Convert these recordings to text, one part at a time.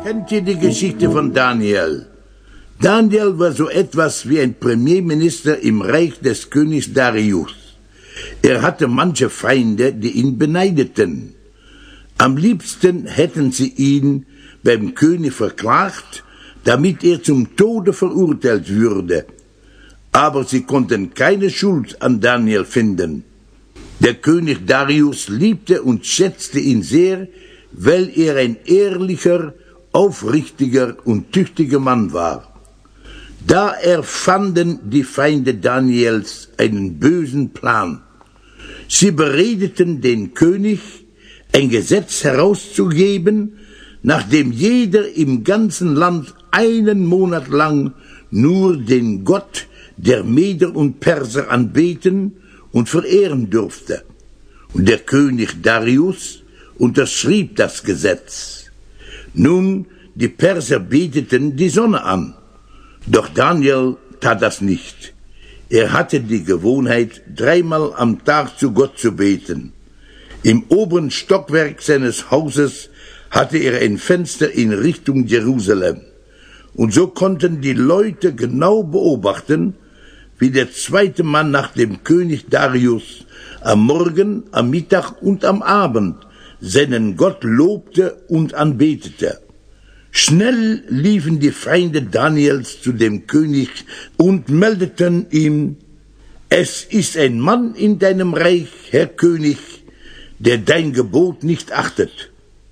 Kennt ihr die Geschichte von Daniel? Daniel war so etwas wie ein Premierminister im Reich des Königs Darius. Er hatte manche Feinde, die ihn beneideten. Am liebsten hätten sie ihn beim König verklagt, damit er zum Tode verurteilt würde. Aber sie konnten keine Schuld an Daniel finden. Der König Darius liebte und schätzte ihn sehr, weil er ein ehrlicher, aufrichtiger und tüchtiger Mann war. Da erfanden die Feinde Daniels einen bösen Plan. Sie beredeten den König, ein Gesetz herauszugeben, nachdem jeder im ganzen Land einen Monat lang nur den Gott der Meder und Perser anbeten und verehren durfte. Und der König Darius unterschrieb das Gesetz. Nun, die Perser beteten die Sonne an. Doch Daniel tat das nicht. Er hatte die Gewohnheit, 3-mal am Tag zu Gott zu beten. Im oberen Stockwerk seines Hauses hatte er ein Fenster in Richtung Jerusalem. Und so konnten die Leute genau beobachten, wie der zweite Mann nach dem König Darius am Morgen, am Mittag und am Abend seinen Gott lobte und anbetete. Schnell liefen die Feinde Daniels zu dem König und meldeten ihm: Es ist ein Mann in deinem Reich, Herr König, der dein Gebot nicht achtet.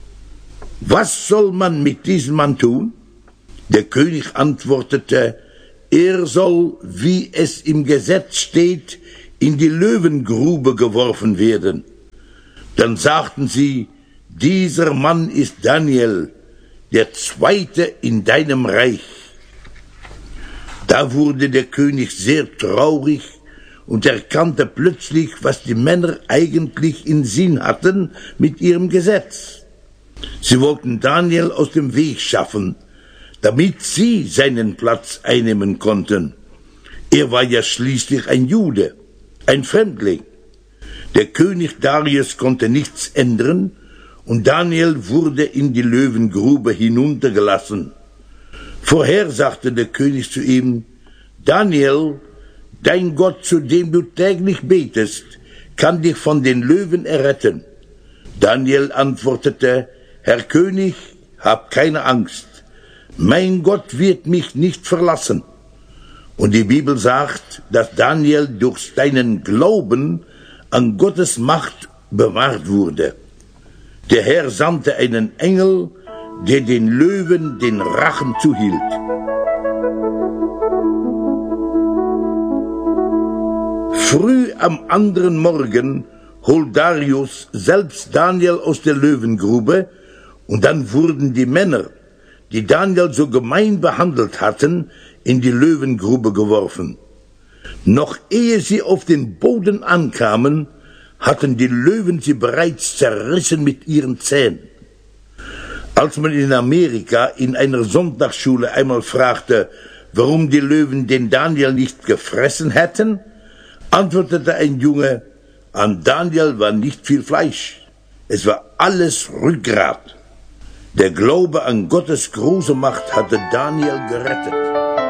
Was soll man mit diesem Mann tun? Der König antwortete: Er soll, wie es im Gesetz steht, in die Löwengrube geworfen werden. Dann sagten sie: Dieser Mann ist Daniel, der Zweite in deinem Reich. Da wurde der König sehr traurig und erkannte plötzlich, was die Männer eigentlich in Sinn hatten mit ihrem Gesetz. Sie wollten Daniel aus dem Weg schaffen, damit sie seinen Platz einnehmen konnten. Er war ja schließlich ein Jude, ein Fremdling. Der König Darius konnte nichts ändern, und Daniel wurde in die Löwengrube hinuntergelassen. Vorher sagte der König zu ihm: Daniel, dein Gott, zu dem du täglich betest, kann dich von den Löwen erretten. Daniel antwortete: Herr König, hab keine Angst. Mein Gott wird mich nicht verlassen. Und die Bibel sagt, dass Daniel durch seinen Glauben an Gottes Macht bewahrt wurde. Der Herr sandte einen Engel, der den Löwen den Rachen zuhielt. Früh am anderen Morgen holt Darius selbst Daniel aus der Löwengrube, und dann wurden die Männer, die Daniel so gemein behandelt hatten, in die Löwengrube geworfen. Noch ehe sie auf den Boden ankamen, hatten die Löwen sie bereits zerrissen mit ihren Zähnen. Als man in Amerika in einer Sonntagsschule einmal fragte, warum die Löwen den Daniel nicht gefressen hätten, antwortete ein Junge: An Daniel war nicht viel Fleisch, es war alles Rückgrat. Der Glaube an Gottes große Macht hatte Daniel gerettet.